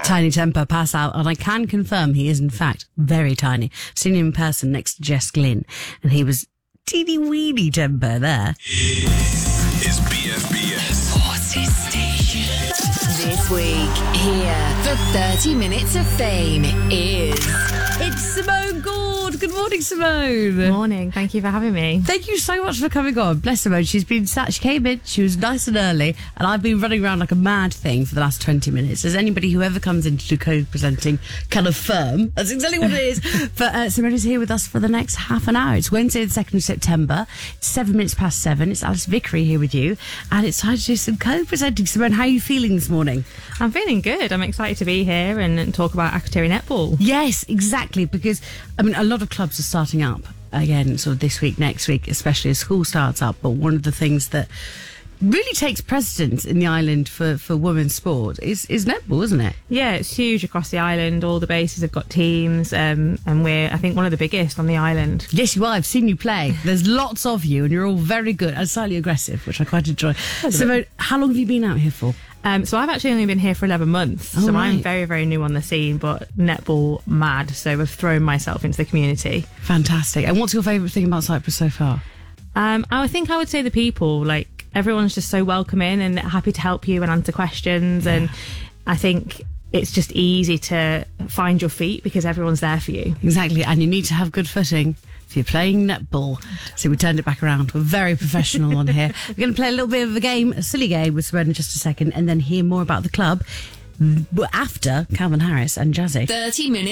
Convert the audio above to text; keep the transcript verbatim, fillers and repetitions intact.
Tiny Temper pass out, and I can confirm he is in fact very tiny. I've seen him in person next to Jess Glynn, and he was teeny weeny temper there. Is B F B S Sporty Station. This week, here for thirty minutes of fame is... It's Simone Gord. Good morning, Simone. Good morning. Thank you for having me. Thank you so much for coming on. Bless Simone. She's been sat, she came in, she was nice and early, and I've been running around like a mad thing for the last twenty minutes. As anybody who ever comes in to do co-presenting can affirm, that's exactly what it is. But uh, Simone is here with us for the next half an hour. It's Wednesday the second of September. It's seven minutes past seven. It's Alice Vickery here with you, and it's time to do some co-presenting. Simone, how are you feeling this morning? I'm feeling good. I'm excited to be here and, and talk about Akrotiri netball. Yes, exactly, because I mean a lot of clubs are starting up again sort of this week, next week, especially as school starts up. But one of the things that really takes precedence in the island for, for women's sport is, is netball, isn't it? Yeah, it's huge across the island. All the bases have got teams, um, and we're, I think, one of the biggest on the island. Yes, you are. I've seen you play. There's lots of you, and you're all very good and slightly aggressive, which I quite enjoy. So, how long have you been out here for? Um, so I've actually only been here for eleven months, Oh, so right. I'm very, very new on the scene, but netball mad, so I've thrown myself into the community. Fantastic. And what's your favourite thing about Cyprus so far? Um, I think I would say the people, like, everyone's just so welcoming and happy to help you and answer questions, and I think it's just easy to find your feet because everyone's there for you. Exactly, and you need to have good footing if you're playing netball. So we turned it back around. We're very professional on here. We're going to play a little bit of a game, a silly game with Simone in just a second, and then hear more about the club after Calvin Harris and Jazzy. thirty minutes